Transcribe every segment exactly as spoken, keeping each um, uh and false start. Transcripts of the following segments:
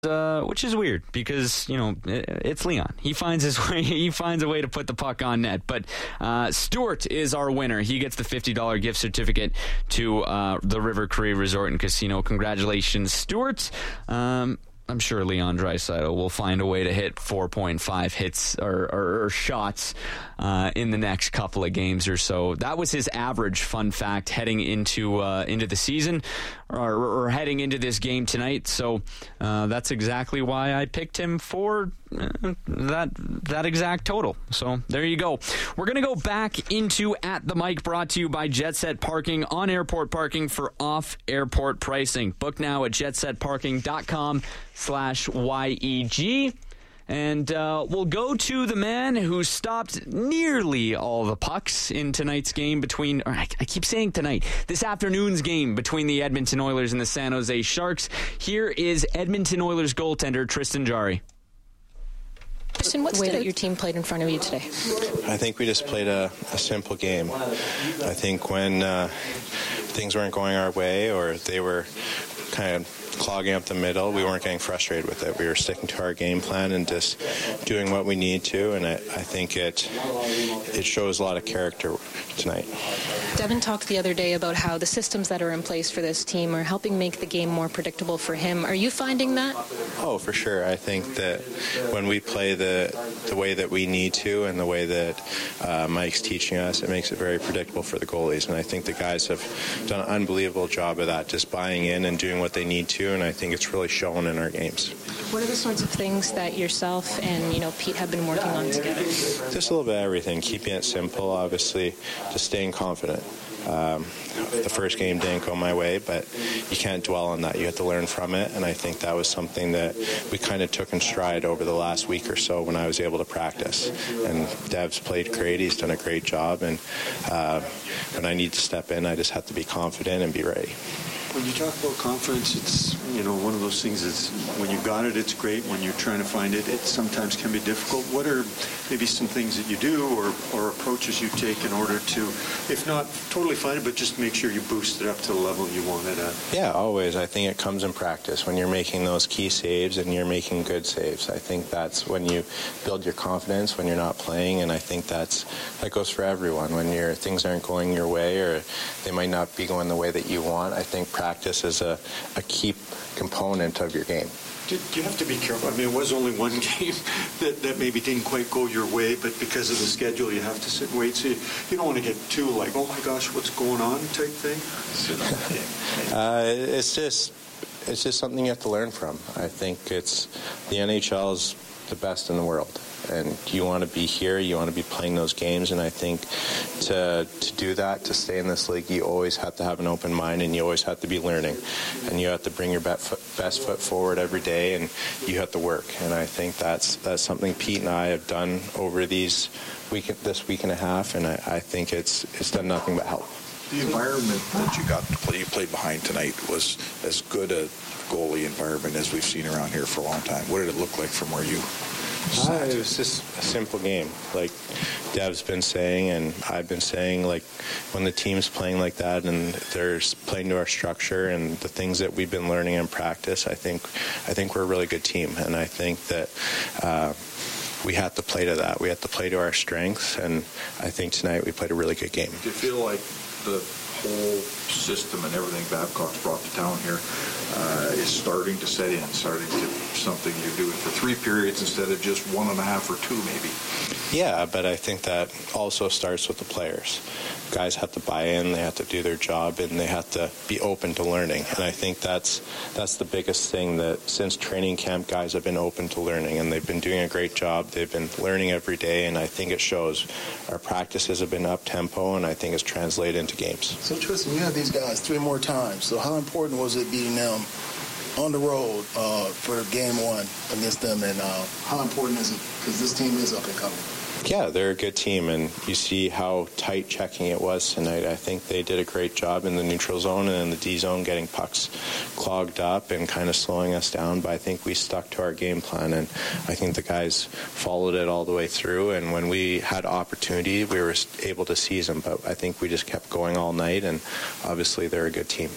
Uh, which is weird because, you know, it's Leon. He finds his way. He finds a way to put the puck on net. But uh, Stuart is our winner. He gets the fifty dollars gift certificate to uh, the River Cree Resort and Casino. Congratulations, Stuart. Um, I'm sure Leon Draisaitl will find a way to hit four point five hits or, or, or shots uh, in the next couple of games or so. That was his average, fun fact, heading into uh, into the season or, or heading into this game tonight. So uh, that's exactly why I picked him for uh, that that exact total. So there you go. We're going to go back into At the Mic, brought to you by Jet Set Parking, on airport parking for off-airport pricing. Book now at jetsetparking.com slash YEG. And uh, we'll go to the man who stopped nearly all the pucks in tonight's game between, or I, I keep saying tonight, this afternoon's game between the Edmonton Oilers and the San Jose Sharks. Here is Edmonton Oilers goaltender Tristan Jarry. Tristan, what's the way that your team played in front of you today? I think we just played a, a simple game. I think when uh, things weren't going our way or they were kind of clogging up the middle, we weren't getting frustrated with it. We were sticking to our game plan and just doing what we need to, and I, I think it it shows a lot of character tonight. Devin talked the other day about how the systems that are in place for this team are helping make the game more predictable for him. Are you finding that? Oh, for sure. I think that when we play the the way that we need to and the way that uh, Mike's teaching us, it makes it very predictable for the goalies, and I think the guys have done an unbelievable job of that, just buying in and doing what they need to, and I think it's really shown in our games. What are the sorts of things that yourself and, you know, Pete have been working on together? Just a little bit of everything. Keeping it simple, obviously, just staying confident. Um, the first game didn't go my way, but you can't dwell on that. You have to learn from it, and I think that was something that we kind of took in stride over the last week or so when I was able to practice. And Dev's played great. He's done a great job, and uh, when I need to step in, I just have to be confident and be ready. When you talk about confidence, it's, you know, one of those things is when you got it, it's great. When you're trying to find it, it sometimes can be difficult. What are maybe some things that you do or, or approaches you take in order to, if not totally find it, but just make sure you boost it up to the level you want it at? Yeah, always. I think it comes in practice. When you're making those key saves and you're making good saves, I think that's when you build your confidence when you're not playing, and I think that's that goes for everyone. When your things aren't going your way or they might not be going the way that you want, I think practice is a, a key component of your game. Do you have to be careful? I mean, it was only one game that, that maybe didn't quite go your way, but because of the schedule, you have to sit and wait. So you, you don't want to get too like, oh my gosh, what's going on type thing? uh, it's just it's just something you have to learn from. I think it's the N H L is the best in the world, and you want to be here, you want to be playing those games, and I think to to do that, to stay in this league, you always have to have an open mind, and you always have to be learning, and you have to bring your best foot forward every day, and you have to work, and I think that's that's something Pete and I have done over these week this week and a half, and I, I think it's it's done nothing but help. The environment that you got to play, you played behind tonight was as good a goalie environment as we've seen around here for a long time. What did it look like from where you sat? Uh, it was just a simple game. Like Dev's been saying and I've been saying, like when the team's playing like that and they're playing to our structure and the things that we've been learning in practice, I think I think we're a really good team. And I think that uh, we have to play to that. We have to play to our strengths. And I think tonight we played a really good game. Do you feel like the whole system and everything Babcock's brought to town here uh, is starting to set in, starting to something you're doing for three periods instead of just one and a half or two maybe? Yeah, but I think that also starts with the players. Guys have to buy in, they have to do their job, and they have to be open to learning. And I think that's that's the biggest thing, that since training camp, guys have been open to learning, and they've been doing a great job. They've been learning every day, and I think it shows. Our practices have been up-tempo, and I think it's translated into games. So, Tristan, you had these guys three more times. So how important was it beating them on the road uh, for game one against them, and uh, how important is it, because this team is up and coming? Yeah, they're a good team, and you see how tight checking it was tonight. I think they did a great job in the neutral zone and in the D zone, getting pucks clogged up and kind of slowing us down, but I think we stuck to our game plan, and I think the guys followed it all the way through, and when we had opportunity, we were able to seize them, but I think we just kept going all night, and obviously they're a good team.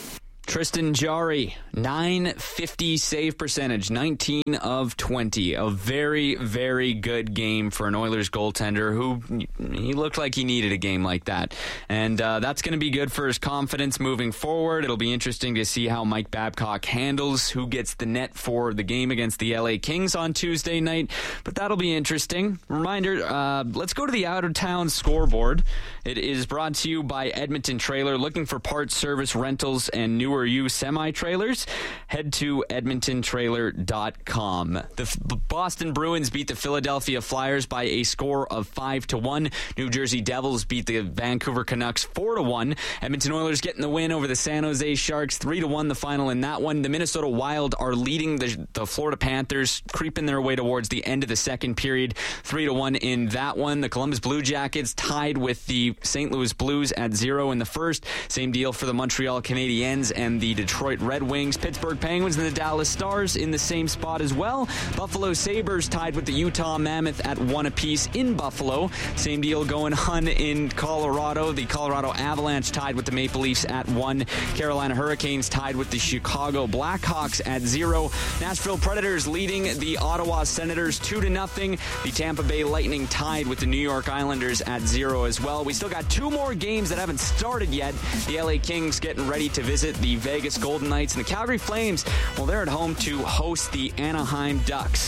Tristan Jarry, nine fifty save percentage, nineteen of twenty. A very, very good game for an Oilers goaltender who he looked like he needed a game like that. And uh, that's going to be good for his confidence moving forward. It'll be interesting to see how Mike Babcock handles who gets the net for the game against the L A Kings on Tuesday night. But that'll be interesting. Reminder, uh, let's go to the out-of-town scoreboard. It is brought to you by Edmonton Trailer. Looking for parts, service, rentals, and newer you semi-trailers, head to edmonton trailer dot com. The F- Boston Bruins beat the Philadelphia Flyers by a score of five to one. New Jersey Devils beat the Vancouver Canucks four to one. Edmonton Oilers getting the win over the San Jose Sharks three to one, the final in that one. The Minnesota Wild are leading the, the Florida Panthers, creeping their way towards the end of the second period, three to one in that one. The Columbus Blue Jackets tied with the Saint Louis Blues at zero in the first. Same deal for the Montreal Canadiens and the Detroit Red Wings. Pittsburgh Penguins and the Dallas Stars in the same spot as well. Buffalo Sabres tied with the Utah Mammoth at one apiece in Buffalo. Same deal going on in Colorado. The Colorado Avalanche tied with the Maple Leafs at one. Carolina Hurricanes tied with the Chicago Blackhawks at zero. Nashville Predators leading the Ottawa Senators two to nothing. The Tampa Bay Lightning tied with the New York Islanders at zero as well. We still got two more games that haven't started yet. The L A Kings getting ready to visit the Vegas Golden Knights, and the Calgary Flames, well, they're at home to host the Anaheim Ducks.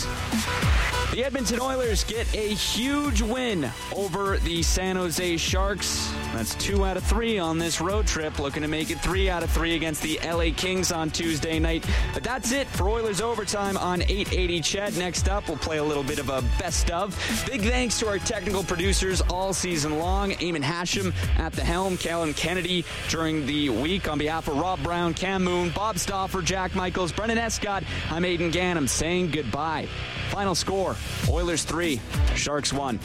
The Edmonton Oilers get a huge win over the San Jose Sharks. That's two out of three on this road trip, looking to make it three out of three against the L A Kings on Tuesday night. But that's it for Oilers Overtime on eight eighty C H E D. Next up, we'll play a little bit of a best of. Big thanks to our technical producers all season long. Eamon Hashem at the helm, Callum Kennedy during the week. On behalf of Rob Brown, Cam Moon, Bob Stauffer, Jack Michaels, Brendan Escott, I'm Aidan Gannam saying goodbye. Final score, Oilers three, Sharks one.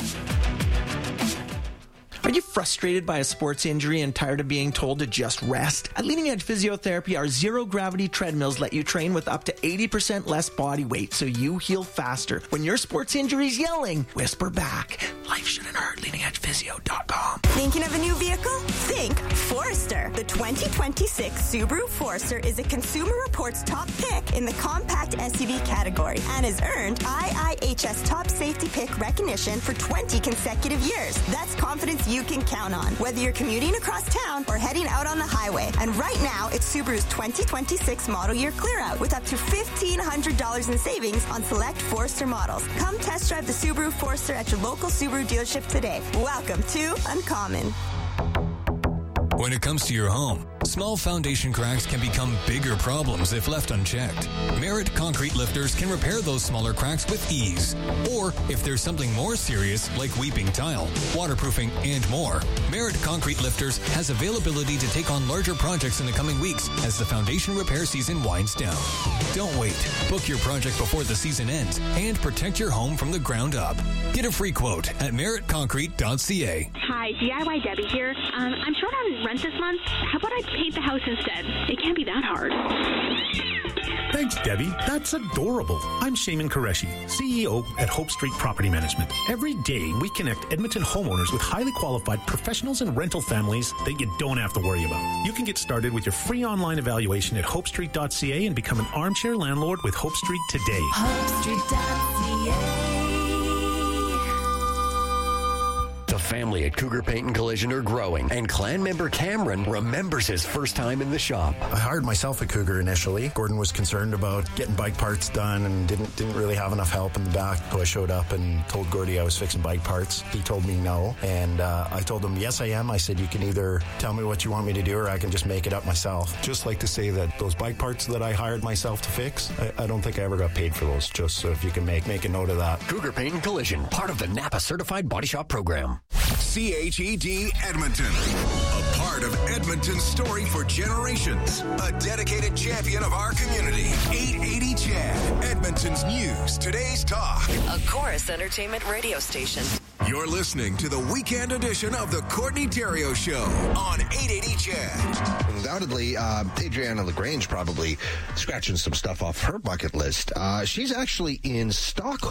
Are you frustrated by a sports injury and tired of being told to just rest? At Leading Edge Physiotherapy, our zero-gravity treadmills let you train with up to eighty percent less body weight so you heal faster. When your sports injury's yelling, whisper back. Life shouldn't hurt. leading edge physio dot com. Thinking of a new vehicle? Think Forester. The twenty twenty-six Subaru Forester is a Consumer Reports top pick in the compact S U V category and has earned I I H S Top Safety Pick recognition for twenty consecutive years. That's confidence you can count on, whether you're commuting across town or heading out on the highway. And right now, it's Subaru's twenty twenty-six model year clear out with up to fifteen hundred dollars in savings on select Forester models. Come test drive the Subaru Forester at your local Subaru dealership today. Welcome to Uncommon. When it comes to your home, small foundation cracks can become bigger problems if left unchecked. Merit Concrete Lifters can repair those smaller cracks with ease. Or, if there's something more serious, like weeping tile, waterproofing, and more, Merit Concrete Lifters has availability to take on larger projects in the coming weeks as the foundation repair season winds down. Don't wait. Book your project before the season ends and protect your home from the ground up. Get a free quote at merit concrete dot c a. Hi, D I Y Debbie here. Um, I'm short on rent this month. How about I paint the house instead? It can't be that hard. Thanks, Debbie. That's adorable. I'm Shaman Qureshi, C E O at Hope Street Property Management. Every day, we connect Edmonton homeowners with highly qualified professionals and rental families that you don't have to worry about. You can get started with your free online evaluation at hope street dot c a and become an armchair landlord with Hope Street today. hope street dot c a. The family at Cougar Paint and Collision are growing, and clan member Cameron remembers his first time in the shop. I hired myself at Cougar initially. Gordon was concerned about getting bike parts done and didn't didn't really have enough help in the back. So I showed up and told Gordy I was fixing bike parts. He told me no, and uh, I told him, yes, I am. I said, you can either tell me what you want me to do or I can just make it up myself. Just like to say that those bike parts that I hired myself to fix, I, I don't think I ever got paid for those, just so if you can make, make a note of that. Cougar Paint and Collision, part of the Napa Certified Body Shop Program. C H E D Edmonton, a part of Edmonton's story for generations, a dedicated champion of our community. eight eighty C H E D, Edmonton's news, today's talk. A Chorus Entertainment radio station. You're listening to the weekend edition of the Courtney Theriault Show on eight eighty C H E D. Undoubtedly, uh, Adriana LaGrange probably scratching some stuff off her bucket list. Uh, she's actually in Stockholm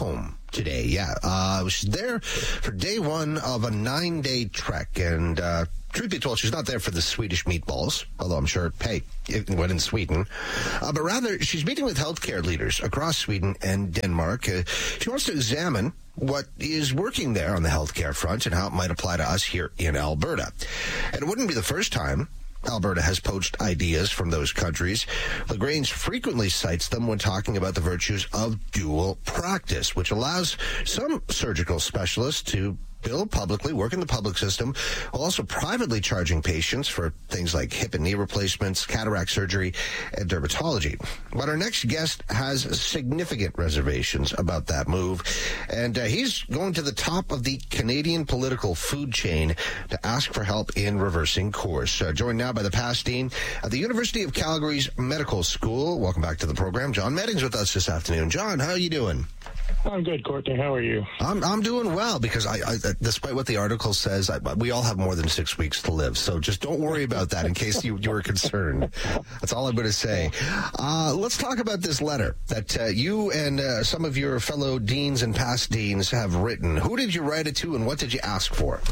today. Yeah, uh, she's there for day one of a nine-day trek, and uh, truth be told, she's not there for the Swedish meatballs, although I'm sure, hey, it went in Sweden. Uh, but rather, she's meeting with healthcare leaders across Sweden and Denmark. Uh, she wants to examine what is working there on the healthcare front and how it might apply to us here in Alberta. And it wouldn't be the first time Alberta has poached ideas from those countries. LaGrange frequently cites them when talking about the virtues of dual practice, which allows some surgical specialists to bill publicly, work in the public system, while also privately charging patients for things like hip and knee replacements, cataract surgery, and dermatology. But our next guest has significant reservations about that move, and uh, he's going to the top of the Canadian political food chain to ask for help in reversing course. Uh, joined now by the past dean at the University of Calgary's Medical School. Welcome back to the program. John Meddings with us this afternoon. John, how are you doing? I'm good, Courtney. How are you? I'm I'm doing well because I, I despite what the article says, I, we all have more than six weeks to live. So just don't worry about that in case you, you were concerned. That's all I'm going to say. Uh, let's talk about this letter that uh, you and uh, some of your fellow deans and past deans have written. Who did you write it to, and what did you ask for?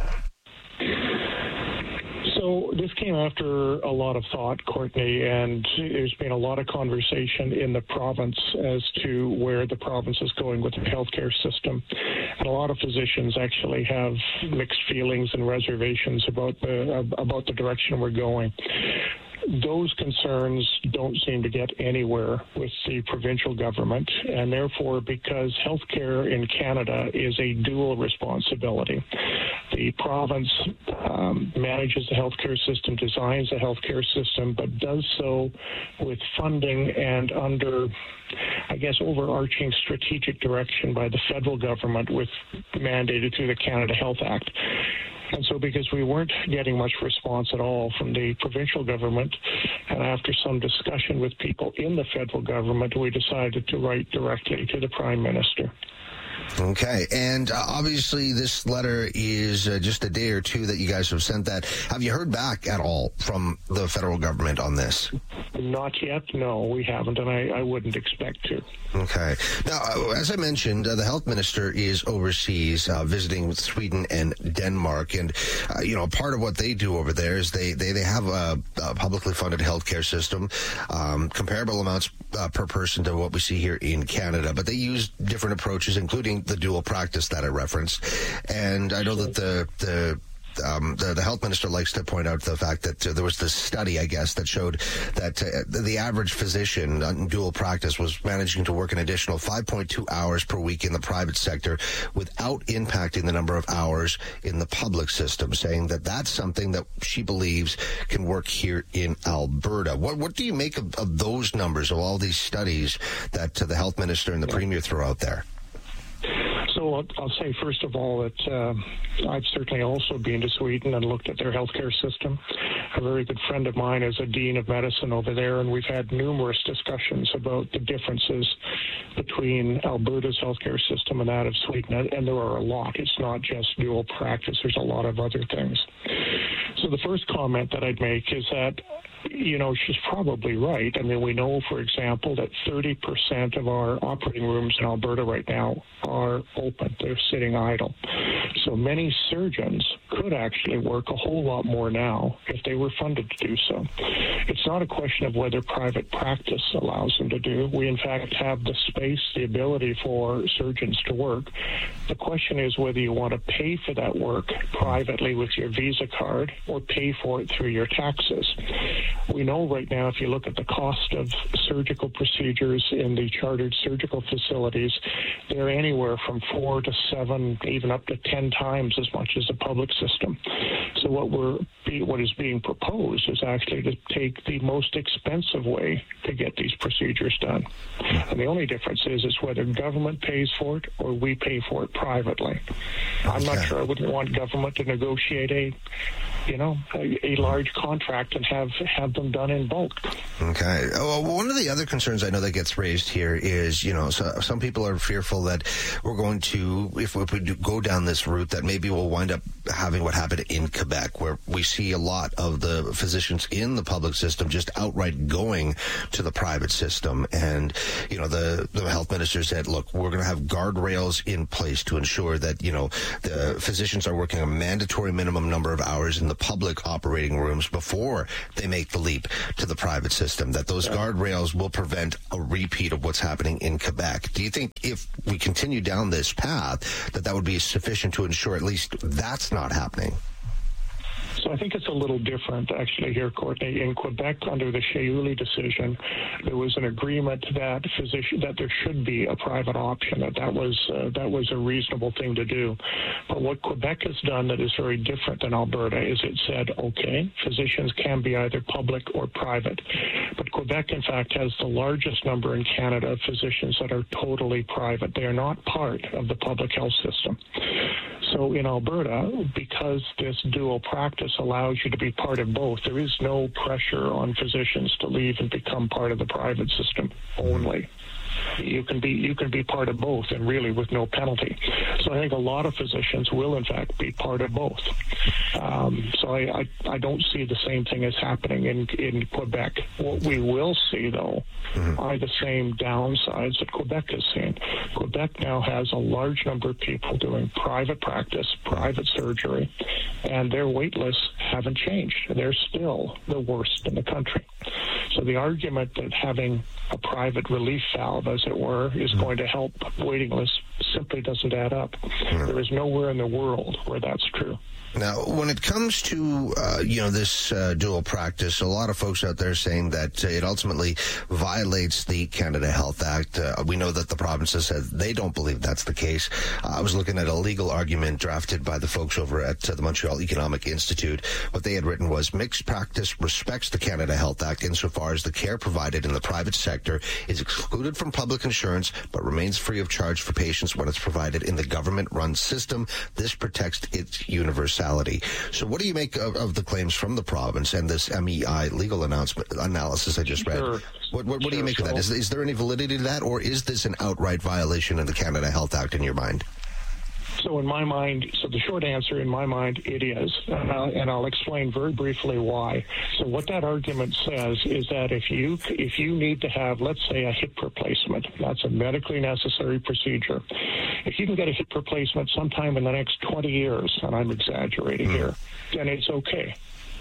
So this came after a lot of thought, Courtney, and there's been a lot of conversation in the province as to where the province is going with the healthcare system. And a lot of physicians actually have mixed feelings and reservations about the about the direction we're going. Those concerns don't seem to get anywhere with the provincial government, and therefore, because healthcare in Canada is a dual responsibility, the province um, manages the healthcare system, designs the healthcare system, but does so with funding and under, I guess, overarching strategic direction by the federal government, with mandated through the Canada Health Act. And so because we weren't getting much response at all from the provincial government, and after some discussion with people in the federal government, we decided to write directly to the Prime Minister. Okay, and uh, obviously this letter is uh, just a day or two that you guys have sent that. Have you heard back at all from the federal government on this? Not yet, no, we haven't, and I, I wouldn't expect to. Okay. Now, uh, as I mentioned, uh, the health minister is overseas uh, visiting with Sweden and Denmark, and, uh, you know, part of what they do over there is they, they, they have a, a publicly funded healthcare system, um, comparable amounts uh, per person to what we see here in Canada, but they use different approaches, including the dual practice that I referenced. And I know that the the Um, the, the health minister likes to point out the fact that uh, there was this study, I guess, that showed that uh, the average physician in dual practice was managing to work an additional five point two hours per week in the private sector without impacting the number of hours in the public system, saying that that's something that she believes can work here in Alberta. What what do you make of, of those numbers, of all these studies that uh, the health minister and the premier throw out there? So I'll, I'll say, first of all, that uh, I've certainly also been to Sweden and looked at their healthcare system. A very good friend of mine is a dean of medicine over there, and we've had numerous discussions about the differences between Alberta's healthcare system and that of Sweden, and there are a lot. It's not just dual practice. There's a lot of other things. So the first comment that I'd make is that, you know, she's probably right. I mean, we know, for example, that thirty percent of our operating rooms in Alberta right now are open. They're sitting idle. So many surgeons could actually work a whole lot more now if they were funded to do so. It's not a question of whether private practice allows them to do. We, in fact, have the space, the ability for surgeons to work. The question is whether you want to pay for that work privately with your Visa card or pay for it through your taxes. We know right now, if you look at the cost of surgical procedures in the chartered surgical facilities, they're anywhere from four to seven, even up to ten times as much as the public system. So what we're what is being proposed is actually to take the most expensive way to get these procedures done. And the only difference is is whether government pays for it or we pay for it privately. I'm not sure I wouldn't want government to negotiate a you know, a, a large contract and have, have them done in bulk. Okay. Well, one of the other concerns I know that gets raised here is, you know, so, some people are fearful that we're going to, if we do go down this route, that maybe we'll wind up having what happened in Quebec, where we see a lot of the physicians in the public system just outright going to the private system. And, you know, the, the health minister said, look, we're going to have guardrails in place to ensure that, you know, the physicians are working a mandatory minimum number of hours in the public operating rooms before they make the leap to the private system, that those yeah. guardrails will prevent a repeat of what's happening in Quebec. Do you think if we continue down this path, that that would be sufficient to ensure at least that's not happening? So I think it's a little different, actually, here, Courtney. In Quebec, under the Shaouli decision, there was an agreement that physician that there should be a private option. That that was uh, that was a reasonable thing to do. But what Quebec has done that is very different than Alberta is it said, okay, physicians can be either public or private. But Quebec, in fact, has the largest number in Canada of physicians that are totally private. They are not part of the public health system. So in Alberta, because this dual practice allows you to be part of both, there is no pressure on physicians to leave and become part of the private system only. You can be you can be part of both, and really with no penalty. So I think a lot of physicians will, in fact, be part of both. Um, so I, I I don't see the same thing as happening in in Quebec. What we will see, though, mm-hmm. are the same downsides that Quebec has seen. Quebec now has a large number of people doing private practice, private surgery, and their wait lists haven't changed. They're still the worst in the country. So the argument that having a private relief valve, as it were, is going to help waiting lists simply doesn't add up. There is nowhere in the world where that's true. Now, when it comes to, uh, you know, this uh, dual practice, a lot of folks out there saying that uh, it ultimately violates the Canada Health Act. Uh, we know that the provinces said they don't believe that's the case. Uh, I was looking at a legal argument drafted by the folks over at uh, the Montreal Economic Institute. What they had written was, mixed practice respects the Canada Health Act insofar as the care provided in the private sector is excluded from public insurance but remains free of charge for patients when it's provided in the government-run system. This protects its universality. So what do you make of, of the claims from the province and this M E I legal announcement analysis I just read? Sure. What, what, what sure, do you make so. of that? Is, is there any validity to that, or is this an outright violation of the Canada Health Act in your mind? So in my mind, so the short answer in my mind, it is, uh, and I'll explain very briefly why. So what that argument says is that if you if you need to have, let's say, a hip replacement, that's a medically necessary procedure. If you can get a hip replacement sometime in the next twenty years, and I'm exaggerating mm. here, then it's okay.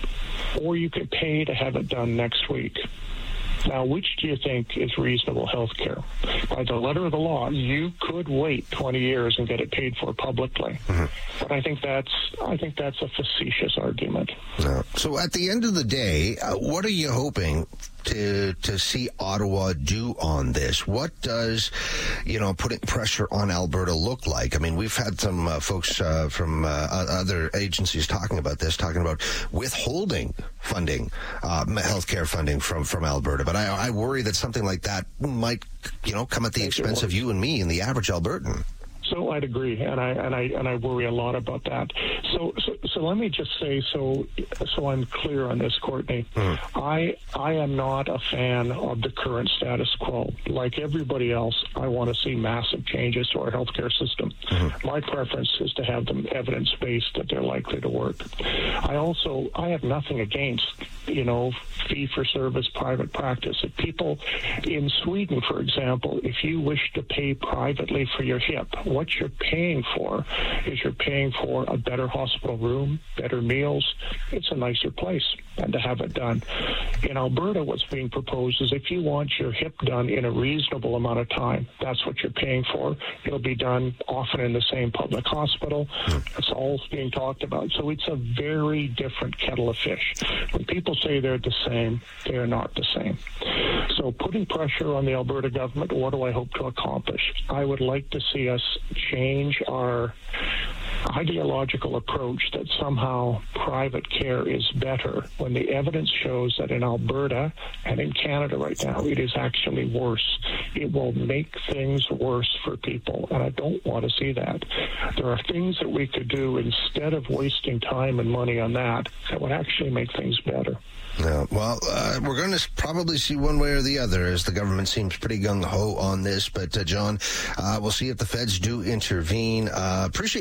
Or you can pay to have it done next week. Now, which do you think is reasonable health care? By the letter of the law, you could wait twenty years and get it paid for publicly. Mm-hmm. But I think that's I think that's a facetious argument. No. So at the end of the day, uh, what are you hoping to to see Ottawa do on this? What does, you know, putting pressure on Alberta look like? I mean, we've had some uh, folks uh, from uh, other agencies talking about this, talking about withholding funding, uh, healthcare funding from, from Alberta. But I, I worry that something like that might, you know, come at the expense of you and me and the average Albertan. So I'd agree, and I and I and I worry a lot about that. So so, so let me just say, so so I'm clear on this, Courtney. Mm. I I am not a fan of the current status quo. Like everybody else, I want to see massive changes to our healthcare system. Mm-hmm. My preference is to have them evidence-based that they're likely to work. I also I have nothing against, you know, fee-for-service private practice. If people in Sweden, for example, if you wish to pay privately for your hip, what you're paying for is you're paying for a better hospital room, better meals. It's a nicer place, and to have it done. In Alberta, what's being proposed is if you want your hip done in a reasonable amount of time, that's what you're paying for. It'll be done often in the same public hospital. It's all being talked about. So it's a very different kettle of fish. When people say they're the same, they are not the same. So putting pressure on the Alberta government, what do I hope to accomplish? I would like to see us change our ideological approach that somehow private care is better when the evidence shows that in Alberta and in Canada right now it is actually worse. It will make things worse for people, and I don't want to see that. There are things that we could do instead of wasting time and money on that that would actually make things better. Yeah, well, uh, we're going to probably see one way or the other as the government seems pretty gung-ho on this. But, uh, John, uh, we'll see if the feds do intervene. Uh, appreciate you coming on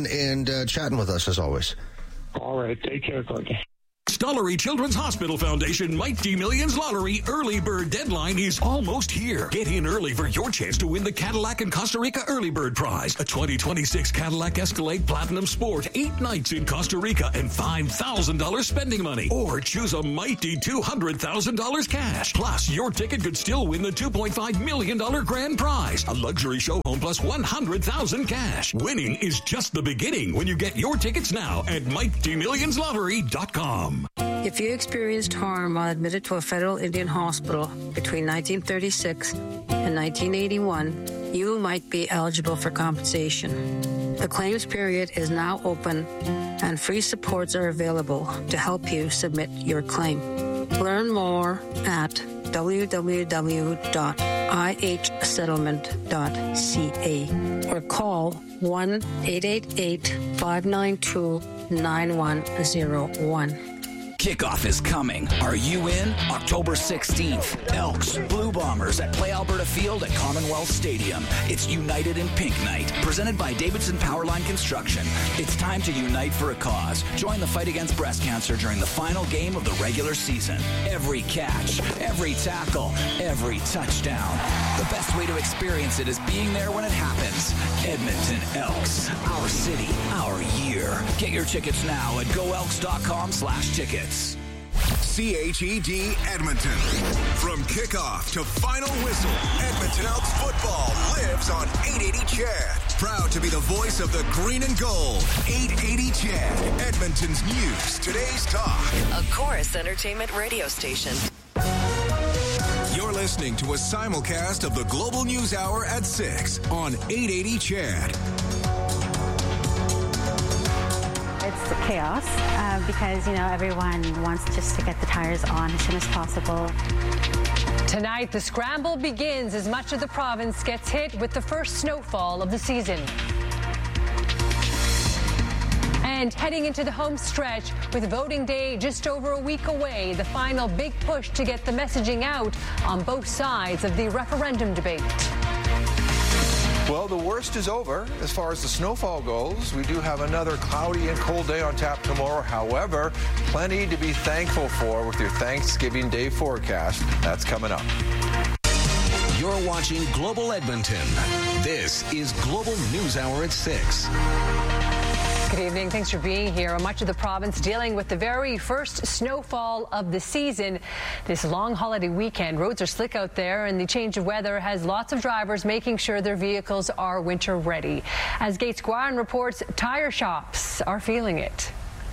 on and uh, chatting with us as always. All right. Take care, Gordon. Stollery Children's Hospital Foundation Mighty Millions Lottery early bird deadline is almost here. Get in early for your chance to win the Cadillac and Costa Rica early bird prize. A twenty twenty-six Cadillac Escalade Platinum Sport, eight nights in Costa Rica and five thousand dollars spending money. Or choose a mighty two hundred thousand dollars cash. Plus, your ticket could still win the two point five million dollars grand prize. A luxury show home plus one hundred thousand dollars cash. Winning is just the beginning when you get your tickets now at mighty millions lottery dot com. If you experienced harm while admitted to a federal Indian hospital between nineteen thirty-six and nineteen eighty-one, you might be eligible for compensation. The claims period is now open and free supports are available to help you submit your claim. Learn more at w w w dot i h settlement dot c a or call one eight eight eight, five nine two, nine one zero one. Kickoff is coming. Are you in? October sixteenth. Elks, Blue Bombers at Play Alberta Field at Commonwealth Stadium. It's United in Pink Night, presented by Davidson Powerline Construction. It's time to unite for a cause. Join the fight against breast cancer during the final game of the regular season. Every catch, every tackle, every touchdown. The best way to experience it is being there when it happens. Edmonton Elks. Our city, our year. Get your tickets now at go elks dot com slash tickets. C H E D Edmonton. From kickoff to final whistle, Edmonton Elks football lives on eight eighty C H E D. Proud to be the voice of the green and gold. eight eighty C H E D, Edmonton's news, today's talk. A Chorus Entertainment radio station. You're listening to a simulcast of the Global News Hour at six on eight eighty C H E D. It's chaos uh, because, you know, everyone wants just to get the tires on as soon as possible. Tonight, the scramble begins as much of the province gets hit with the first snowfall of the season. And heading into the home stretch with voting day just over a week away, the final big push to get the messaging out on both sides of the referendum debate. Well, the worst is over as far as the snowfall goes. We do have another cloudy and cold day on tap tomorrow. However, plenty to be thankful for with your Thanksgiving Day forecast. That's coming up. You're watching Global Edmonton. This is Global News Hour at six. Good evening. Thanks for being here. Much of the province dealing with the very first snowfall of the season. This long holiday weekend, roads are slick out there, and the change of weather has lots of drivers making sure their vehicles are winter ready. As Gates Guarin reports, tire shops are feeling it.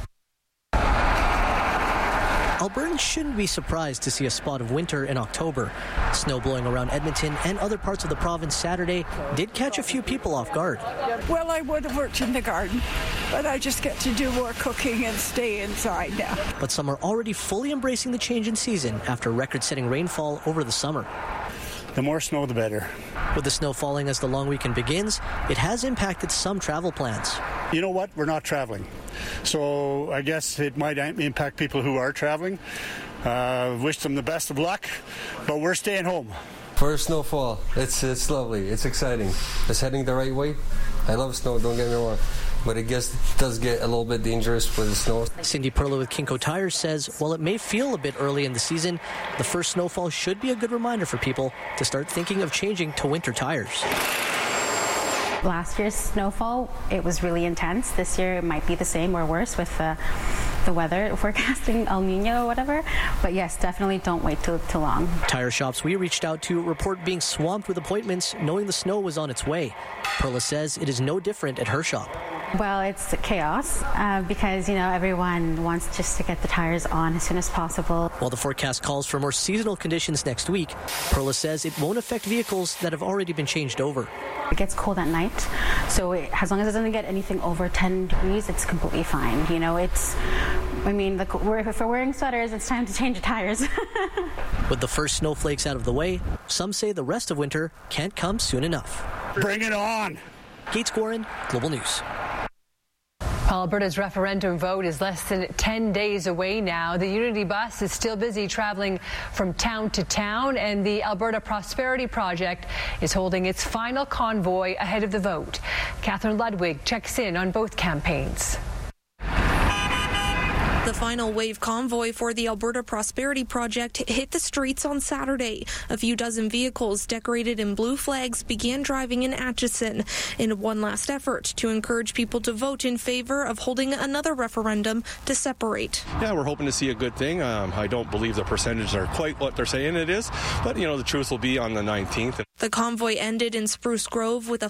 Albertans shouldn't be surprised to see a spot of winter in October. Snow blowing around Edmonton and other parts of the province Saturday did catch a few people off guard. Well, I would have worked in the garden, but I just get to do more cooking and stay inside now. But some are already fully embracing the change in season after record-setting rainfall over the summer. The more snow, the better. With the snow falling as the long weekend begins, it has impacted some travel plans. You know what? We're not traveling. So I guess it might impact people who are traveling. Uh, wish them the best of luck, but we're staying home. First snowfall. It's, it's lovely. It's exciting. It's heading the right way. I love snow, don't get me wrong. But it gets, does get a little bit dangerous with the snow. Cindy Perla with Kinko Tires says while it may feel a bit early in the season, the first snowfall should be a good reminder for people to start thinking of changing to winter tires. Last year's snowfall, it was really intense. This year it might be the same or worse with the, the weather forecasting, El Nino or whatever. But yes, definitely don't wait too, too long. Tire shops we reached out to report being swamped with appointments knowing the snow was on its way. Perla says it is no different at her shop. Well, it's chaos uh, because, you know, everyone wants just to get the tires on as soon as possible. While the forecast calls for more seasonal conditions next week, Perla says it won't affect vehicles that have already been changed over. It gets cold at night, so it, as long as it doesn't get anything over ten degrees, it's completely fine. You know, it's, I mean, the, we're, if we're wearing sweaters, it's time to change the tires. With the first snowflakes out of the way, some say the rest of winter can't come soon enough. Bring it on! Gates Guarin, Global News. Well, Alberta's referendum vote is less than ten days away now. The Unity bus is still busy traveling from town to town, and the Alberta Prosperity Project is holding its final convoy ahead of the vote. Catherine Ludwig checks in on both campaigns. The final wave convoy for the Alberta Prosperity Project hit the streets on Saturday. A few dozen vehicles decorated in blue flags began driving in Atchison in one last effort to encourage people to vote in favor of holding another referendum to separate. Yeah, we're hoping to see a good thing. Um, I don't believe the percentages are quite what they're saying it is, but, you know, the truth will be on the nineteenth. The convoy ended in Spruce Grove with a